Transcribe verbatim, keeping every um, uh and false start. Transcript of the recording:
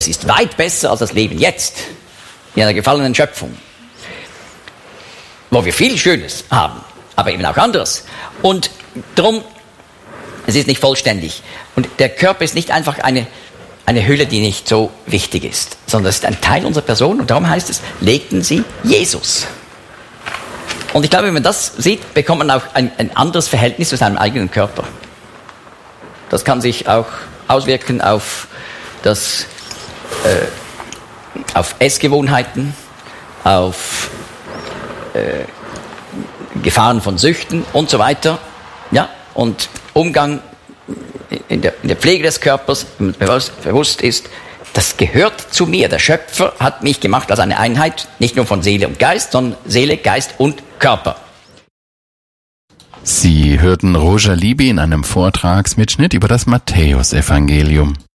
Es ist weit besser als das Leben jetzt, in einer gefallenen Schöpfung, wo wir viel Schönes haben, aber eben auch anderes. Und darum, es ist nicht vollständig. Und der Körper ist nicht einfach eine, eine Hülle, die nicht so wichtig ist, sondern es ist ein Teil unserer Person. Und darum heißt es, legten sie Jesus. Und ich glaube, wenn man das sieht, bekommt man auch ein, ein anderes Verhältnis zu seinem eigenen Körper. Das kann sich auch auswirken auf das Äh, auf Essgewohnheiten, auf äh, Gefahren von Süchten und so weiter. Ja, und Umgang in der, in der Pflege des Körpers, wenn man bewusst, bewusst ist, das gehört zu mir. Der Schöpfer hat mich gemacht als eine Einheit, nicht nur von Seele und Geist, sondern Seele, Geist und Körper. Sie hörten Roger Libby in einem Vortragsmitschnitt über das Matthäusevangelium.